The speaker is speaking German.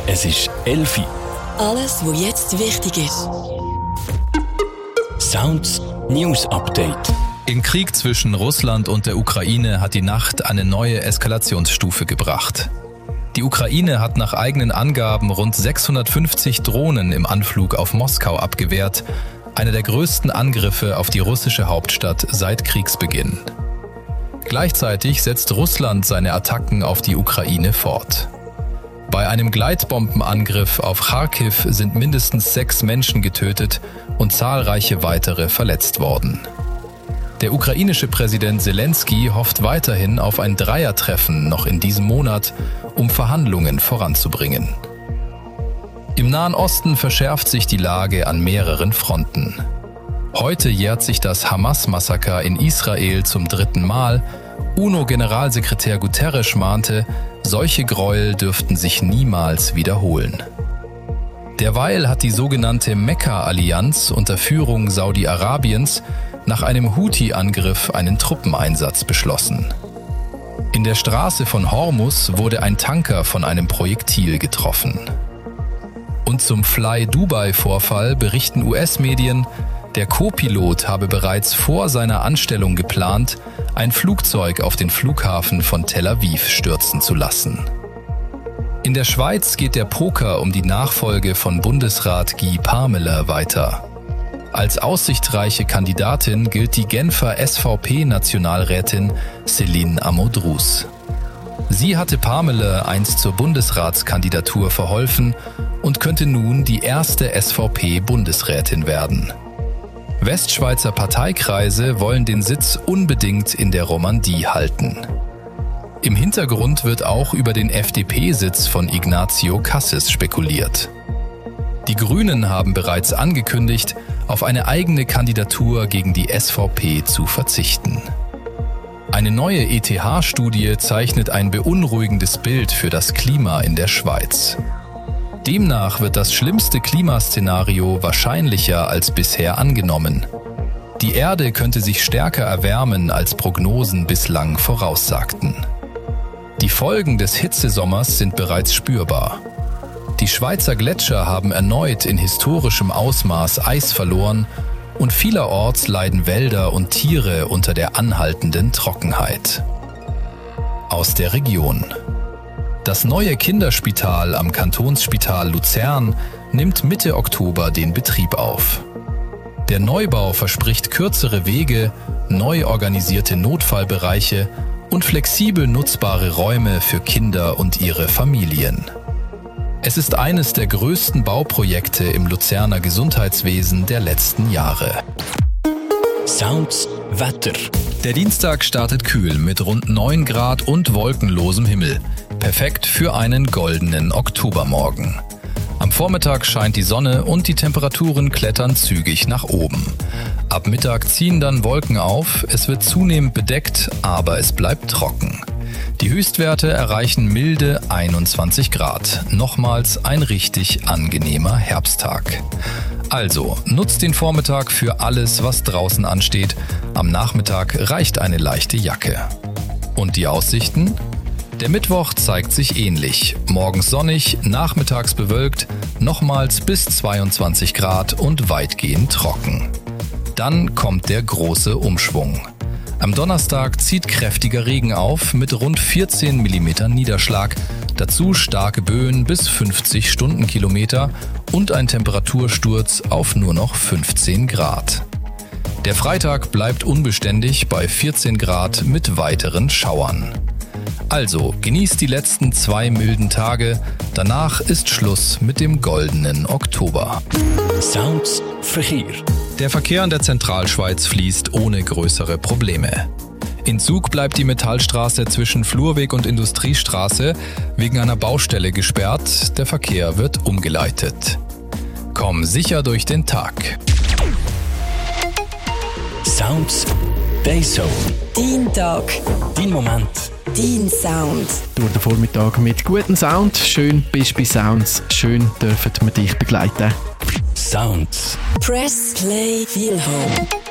Es ist 11 Uhr. Alles, was jetzt wichtig ist. Sounds News Update. Im Krieg zwischen Russland und der Ukraine hat die Nacht eine neue Eskalationsstufe gebracht. Die Ukraine hat nach eigenen Angaben rund 650 Drohnen im Anflug auf Moskau abgewehrt, einer der größten Angriffe auf die russische Hauptstadt seit Kriegsbeginn. Gleichzeitig setzt Russland seine Attacken auf die Ukraine fort. Bei einem Gleitbombenangriff auf Charkiw sind mindestens 6 Menschen getötet und zahlreiche weitere verletzt worden. Der ukrainische Präsident Zelensky hofft weiterhin auf ein Dreiertreffen noch in diesem Monat, um Verhandlungen voranzubringen. Im Nahen Osten verschärft sich die Lage an mehreren Fronten. Heute jährt sich das Hamas-Massaker in Israel zum 3. Mal. UNO-Generalsekretär Guterres mahnte, solche Gräuel dürften sich niemals wiederholen. Derweil hat die sogenannte Mekka-Allianz unter Führung Saudi-Arabiens nach einem Houthi-Angriff einen Truppeneinsatz beschlossen. In der Straße von Hormuz wurde ein Tanker von einem Projektil getroffen. Und zum Fly-Dubai-Vorfall berichten US-Medien, der Co-Pilot habe bereits vor seiner Anstellung geplant, ein Flugzeug auf den Flughafen von Tel Aviv stürzen zu lassen. In der Schweiz geht der Poker um die Nachfolge von Bundesrat Guy Parmelin weiter. Als aussichtsreiche Kandidatin gilt die Genfer SVP-Nationalrätin Céline Amodrous. Sie hatte Parmelin einst zur Bundesratskandidatur verholfen und könnte nun die erste SVP-Bundesrätin werden. Westschweizer Parteikreise wollen den Sitz unbedingt in der Romandie halten. Im Hintergrund wird auch über den FDP-Sitz von Ignacio Cassis spekuliert. Die Grünen haben bereits angekündigt, auf eine eigene Kandidatur gegen die SVP zu verzichten. Eine neue ETH-Studie zeichnet ein beunruhigendes Bild für das Klima in der Schweiz. Demnach wird das schlimmste Klimaszenario wahrscheinlicher als bisher angenommen. Die Erde könnte sich stärker erwärmen, als Prognosen bislang voraussagten. Die Folgen des Hitzesommers sind bereits spürbar. Die Schweizer Gletscher haben erneut in historischem Ausmaß Eis verloren und vielerorts leiden Wälder und Tiere unter der anhaltenden Trockenheit. Aus der Region. Das neue Kinderspital am Kantonsspital Luzern nimmt Mitte Oktober den Betrieb auf. Der Neubau verspricht kürzere Wege, neu organisierte Notfallbereiche und flexibel nutzbare Räume für Kinder und ihre Familien. Es ist eines der größten Bauprojekte im Luzerner Gesundheitswesen der letzten Jahre. Sounds Wetter. Der Dienstag startet kühl mit rund 9 Grad und wolkenlosem Himmel. Perfekt für einen goldenen Oktobermorgen. Am Vormittag scheint die Sonne und die Temperaturen klettern zügig nach oben. Ab Mittag ziehen dann Wolken auf, es wird zunehmend bedeckt, aber es bleibt trocken. Die Höchstwerte erreichen milde 21 Grad. Nochmals ein richtig angenehmer Herbsttag. Also, nutzt den Vormittag für alles, was draußen ansteht. Am Nachmittag reicht eine leichte Jacke. Und die Aussichten? Der Mittwoch zeigt sich ähnlich. Morgens sonnig, nachmittags bewölkt, nochmals bis 22 Grad und weitgehend trocken. Dann kommt der große Umschwung. Am Donnerstag zieht kräftiger Regen auf mit rund 14 mm Niederschlag, dazu starke Böen bis 50 Stundenkilometer und ein Temperatursturz auf nur noch 15 Grad. Der Freitag bleibt unbeständig bei 14 Grad mit weiteren Schauern. Also genießt die letzten 2 milden Tage, danach ist Schluss mit dem goldenen Oktober. Sounds Verkehr. Der Verkehr in der Zentralschweiz fließt ohne größere Probleme. In Zug bleibt die Metallstraße zwischen Flurweg und Industriestraße wegen einer Baustelle gesperrt. Der Verkehr wird umgeleitet. Komm sicher durch den Tag. Sounds Dayzone. Dein Tag. Dein Moment. Dein Sound. Durch den Vormittag mit gutem Sound. Schön bist du bei Sounds. Schön dürfen wir dich begleiten. Sounds. Press Play Feel Home.